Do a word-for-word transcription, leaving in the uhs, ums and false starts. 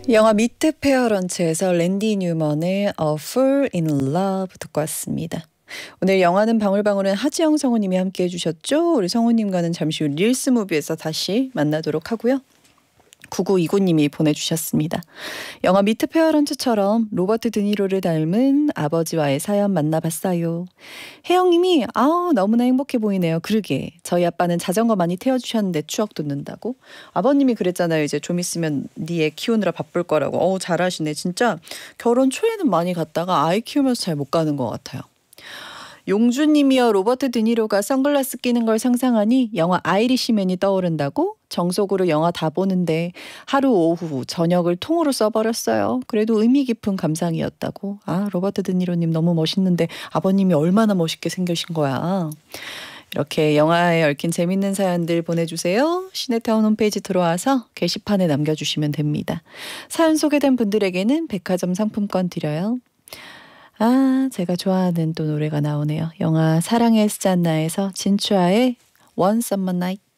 영화 미트 페어런츠에서 랜디 뉴먼의 A Fool in Love 듣고 왔습니다. 오늘 영화는 방울방울은 하지영 성우님이 함께 해주셨죠. 우리 성우님과는 잠시 후 릴스 무비에서 다시 만나도록 하고요. 구구이구님이 보내주셨습니다. 영화 미트 페어런츠처럼 로버트 드니로를 닮은 아버지와의 사연 만나봤어요. 혜영님이 아우 너무나 행복해 보이네요. 그러게 저희 아빠는 자전거 많이 태워주셨는데 추억 돋는다고. 아버님이 그랬잖아요. 이제 좀 있으면 네 애 키우느라 바쁠 거라고. 어우 잘하시네. 진짜 결혼 초에는 많이 갔다가 아이 키우면서 잘 못 가는 것 같아요. 용주님이요. 로버트 드니로가 선글라스 끼는 걸 상상하니 영화 아이리시맨이 떠오른다고? 정석으로 영화 다 보는데 하루 오후 저녁을 통으로 써버렸어요. 그래도 의미 깊은 감상이었다고. 아 로버트 드니로님 너무 멋있는데 아버님이 얼마나 멋있게 생기신 거야. 이렇게 영화에 얽힌 재밌는 사연들 보내주세요. 시네타운 홈페이지 들어와서 게시판에 남겨주시면 됩니다. 사연 소개된 분들에게는 백화점 상품권 드려요. 아, 제가 좋아하는 또 노래가 나오네요. 영화 사랑의 스잔나에서 진추아의 One Summer Night.